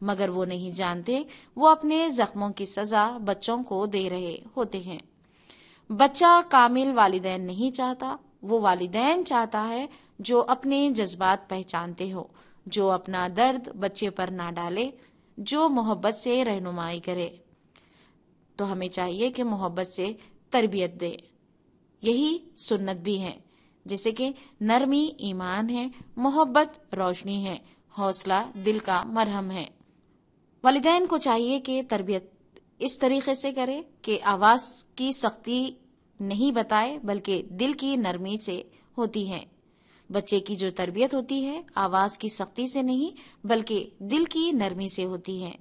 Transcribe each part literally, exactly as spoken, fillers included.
مگر وہ نہیں جانتے وہ اپنے زخموں کی سزا بچوں کو دے رہے ہوتے ہیں۔ بچہ کامل والدین نہیں چاہتا، وہ والدین چاہتا ہے جو اپنے جذبات پہچانتے ہو، جو اپنا درد بچے پر نہ ڈالے، جو محبت سے رہنمائی کرے۔ تو ہمیں چاہیے کہ محبت سے تربیت دے۔ یہی سنت بھی ہے، جیسے کہ نرمی ایمان ہے، محبت روشنی ہے، حوصلہ دل کا مرہم ہے۔ والدین کو چاہیے کہ تربیت اس طریقے سے کرے کہ آواز کی سختی نہیں بتائے بلکہ دل کی نرمی سے ہوتی ہے۔ بچے کی جو تربیت ہوتی ہے آواز کی سختی سے نہیں بلکہ دل کی نرمی سے ہوتی ہے۔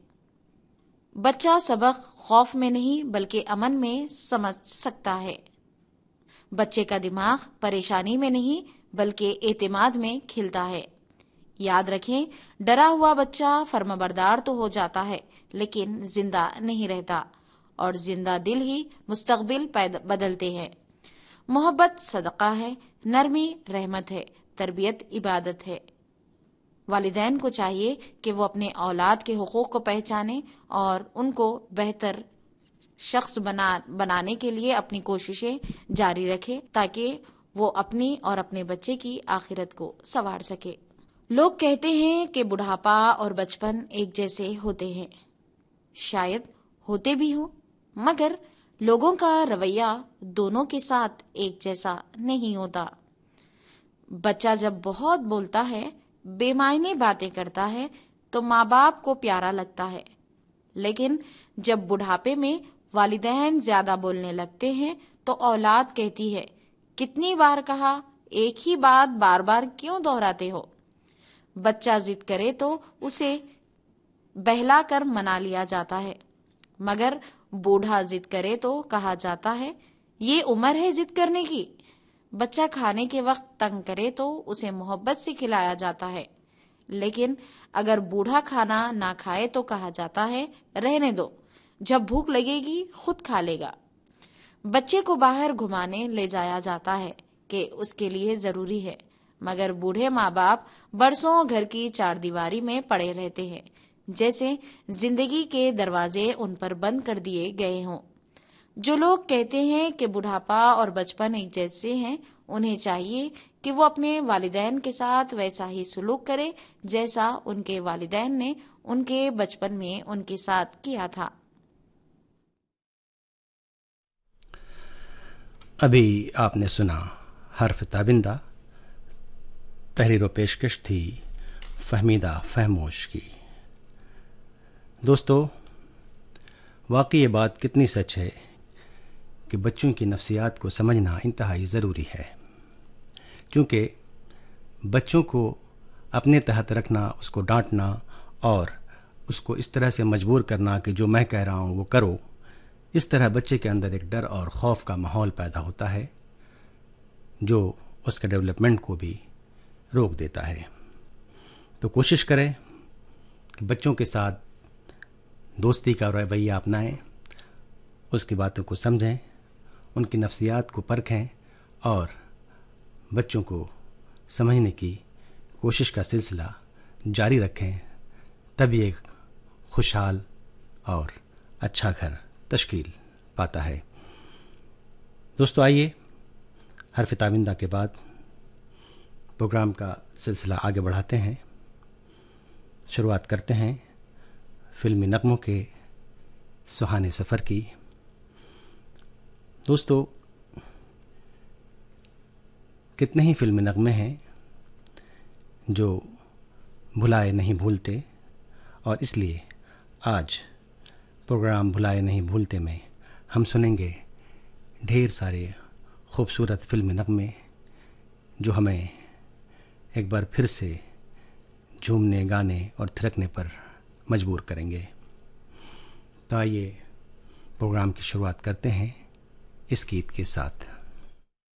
بچہ سبق خوف میں نہیں بلکہ امن میں سمجھ سکتا ہے۔ بچے کا دماغ پریشانی میں نہیں بلکہ اعتماد میں کھلتا ہے۔ یاد رکھیں، ڈرا ہوا بچہ فرمانبردار تو ہو جاتا ہے لیکن زندہ نہیں رہتا، اور زندہ دل ہی مستقبل بدلتے ہیں۔ محبت صدقہ ہے، نرمی رحمت ہے، تربیت عبادت ہے۔ والدین کو چاہیے کہ وہ اپنے اولاد کے حقوق کو پہچانے اور ان کو بہتر شخص بنا بنانے کے لیے اپنی کوششیں جاری رکھے تاکہ وہ اپنی اور اپنے بچے کی آخرت کو سنوار سکے۔ لوگ کہتے ہیں کہ بڑھاپا اور بچپن ایک جیسے ہوتے ہیں، شاید ہوتے بھی ہوں، مگر لوگوں کا رویہ دونوں کے ساتھ ایک جیسا نہیں ہوتا۔ بچہ جب بہت بولتا ہے، بے معنی باتیں کرتا ہے تو ماں باپ کو پیارا لگتا ہے، لیکن جب بڑھاپے میں والدین زیادہ بولنے لگتے ہیں تو اولاد کہتی ہے، کتنی بار کہا، ایک ہی بات بار بار کیوں دہراتے ہو؟ بچہ ضد کرے تو اسے بہلا کر منا لیا جاتا ہے، مگر بوڑھا ضد کرے تو کہا جاتا ہے یہ عمر ہے ضد کرنے کی۔ بچہ کھانے کے وقت تنگ کرے تو اسے محبت سے کھلایا جاتا ہے، لیکن اگر بوڑھا کھانا نہ کھائے تو کہا جاتا ہے رہنے دو، جب بھوک لگے گی خود کھا لے گا۔ بچے کو باہر گھمانے لے جایا جاتا ہے کہ اس کے لیے ضروری ہے، مگر بوڑھے ماں باپ برسوں گھر کی چار دیواری میں پڑے رہتے ہیں، جیسے زندگی کے دروازے ان پر بند کر دیے گئے ہوں۔ جو لوگ کہتے ہیں کہ بڑھاپا اور بچپن ایک جیسے ہیں، انہیں چاہیے کہ وہ اپنے والدین کے ساتھ ویسا ہی سلوک کرے جیسا ان کے والدین نے ان کے بچپن میں ان کے ساتھ کیا تھا۔ ابھی آپ نے سنا حرف تابندہ، تحریر و پیشکش تھی فہمیدہ فہموش کی۔ دوستو، واقعی یہ بات کتنی سچ ہے کہ بچوں کی نفسیات کو سمجھنا انتہائی ضروری ہے، کیونکہ بچوں کو اپنے تحت رکھنا، اس کو ڈانٹنا اور اس کو اس طرح سے مجبور کرنا کہ جو میں کہہ رہا ہوں وہ کرو، اس طرح بچے کے اندر ایک ڈر اور خوف کا ماحول پیدا ہوتا ہے جو اس کے ڈیولپمنٹ کو بھی روک دیتا ہے۔ تو کوشش کریں کہ بچوں کے ساتھ دوستی کا رویہ اپنائیں، اس کی باتوں کو سمجھیں، ان کی نفسیات کو پرکھیں اور بچوں کو سمجھنے کی کوشش کا سلسلہ جاری رکھیں، تبھی ایک خوشحال اور اچھا گھر تشکیل پاتا ہے۔ دوستو، آئیے حرف تابندہ کے بعد پروگرام کا سلسلہ آگے بڑھاتے ہیں۔ شروعات کرتے ہیں فلمی نغموں کے سہانے سفر کی۔ دوستو، کتنے ہی فلمی نغمے ہیں جو بھلائے نہیں بھولتے، اور اس لیے آج پروگرام بھلائے نہیں بھولتے میں ہم سنیں گے ڈھیر سارے خوبصورت فلمی نغمے جو ہمیں ایک بار پھر سے جھومنے، گانے اور تھرکنے پر مجبور کریں گے۔ تو آئیے پروگرام کی شروعات کرتے ہیں اس گیت کے ساتھ۔